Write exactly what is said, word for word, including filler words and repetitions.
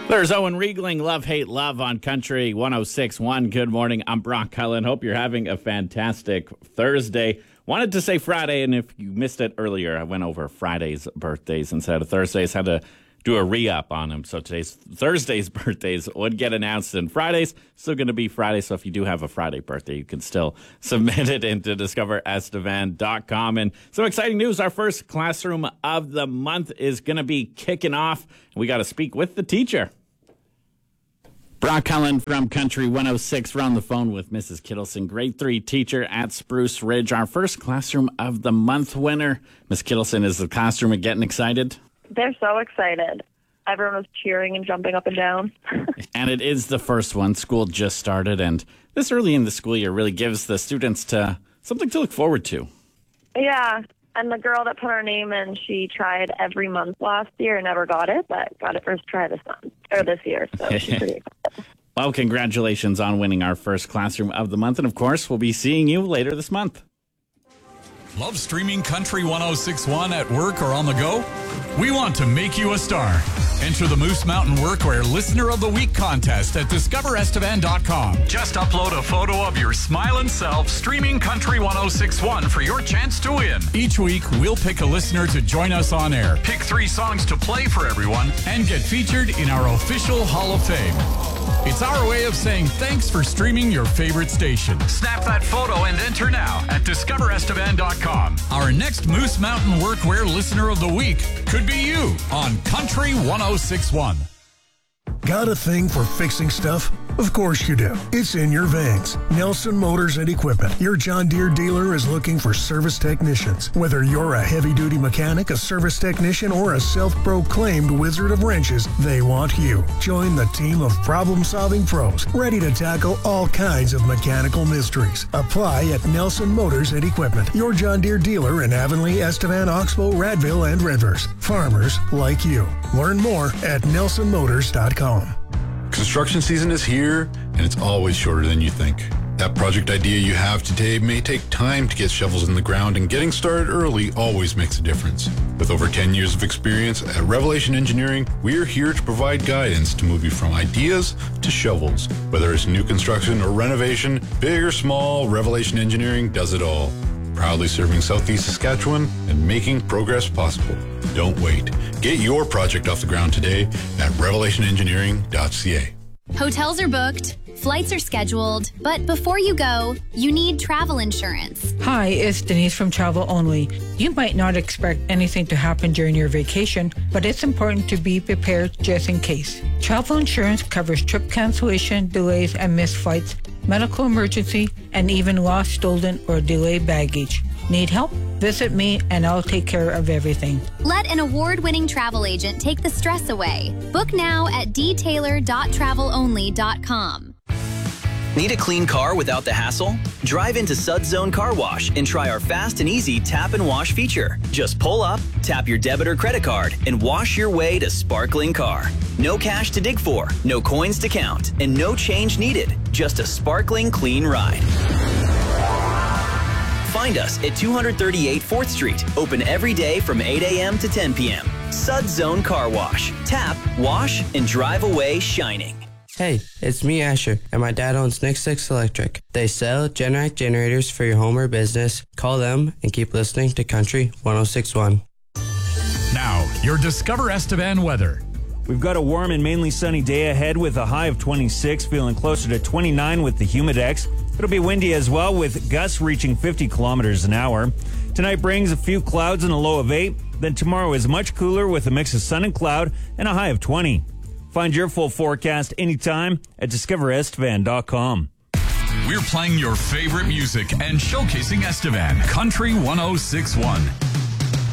There's Owen Riegling, Love, Hate, Love on Country one oh six point one. Good morning. I'm Brock Cullen. Hope you're having a fantastic Thursday. Wanted to say Friday, and if you missed it earlier, I went over Friday's birthdays instead of Thursdays. Had to do a re-up on them. So today's Thursday's birthdays would get announced, and Friday's still going to be Friday. So if you do have a Friday birthday, you can still submit it into discover estevan dot com. And some exciting news. Our first classroom of the month is going to be kicking off. We got to speak with the teacher. Brock Cullen from Country one oh six. We're on the phone with Missus Kittleson, grade three teacher at Spruce Ridge, our first classroom of the month winner. Miss Kittleson, is the classroom getting excited? They're so excited. Everyone was cheering and jumping up and down. And it is the first one. School just started, and this early in the school year really gives the students to something to look forward to. Yeah, and the girl that put her name in, she tried every month last year and never got it, but got it first try this month, or this year, so she's pretty excited. Well, congratulations on winning our first classroom of the month, and of course, we'll be seeing you later this month. Love streaming Country one oh six point one at work or on the go? We want to make you a star. Enter the Moose Mountain Workwear Listener of the Week contest at discover estevan dot com. Just upload a photo of your smiling self streaming Country one oh six point one for your chance to win. Each week, we'll pick a listener to join us on air, pick three songs to play for everyone, and get featured in our official Hall of Fame. It's our way of saying thanks for streaming your favorite station. Snap that photo and enter now at discover estevan dot com. Our next Moose Mountain Workwear Listener of the Week could be you on Country one oh six point one. Got a thing for fixing stuff? Of course you do. It's in your veins. Nelson Motors and Equipment, your John Deere dealer, is looking for service technicians. Whether you're a heavy-duty mechanic, a service technician, or a self-proclaimed wizard of wrenches, they want you. Join the team of problem-solving pros, ready to tackle all kinds of mechanical mysteries. Apply at Nelson Motors and Equipment, your John Deere dealer in Avonlea, Estevan, Oxbow, Radville, and Redvers. Farmers like you. Learn more at nelson motors dot com. Construction season is here, and it's always shorter than you think. That project idea you have today may take time to get shovels in the ground, and getting started early always makes a difference. With over ten years of experience at Revelation Engineering, we are here to provide guidance to move you from ideas to shovels. Whether it's new construction or renovation, big or small, Revelation Engineering does it all. Proudly serving Southeast Saskatchewan and making progress possible. Don't wait. Get your project off the ground today at revelation engineering dot c a. Hotels are booked, flights are scheduled, but before you go, you need travel insurance. Hi, it's Denise from Travel Only. You might not expect anything to happen during your vacation, but it's important to be prepared just in case. Travel insurance covers trip cancellation, delays, and missed flights, medical emergency, and even lost, stolen, or delayed baggage. Need help? Visit me and I'll take care of everything. Let an award-winning travel agent take the stress away. Book now at d taylor dot travel only dot com. Need a clean car without the hassle? Drive into Suds Zone Car Wash and try our fast and easy tap and wash feature. Just pull up, tap your debit or credit card, and wash your way to sparkling car. No cash to dig for, no coins to count, and no change needed. Just a sparkling clean ride. Find us at two thirty-eight fourth Street. Open every day from eight a.m. to ten p.m. Suds Zone Car Wash. Tap, wash, and drive away shining. Hey, it's me, Asher, and my dad owns Nick Six Electric. They sell Generac generators for your home or business. Call them and keep listening to Country one oh six point one. Now, your Discover Estevan weather. We've got a warm and mainly sunny day ahead with a high of twenty-six, feeling closer to twenty-nine with the Humidex. It'll be windy as well with gusts reaching fifty kilometers an hour. Tonight brings a few clouds and a low of eight. Then tomorrow is much cooler with a mix of sun and cloud and a high of twenty. Find your full forecast anytime at discover estevan dot com. We're playing your favorite music and showcasing Estevan. Country one oh six point one.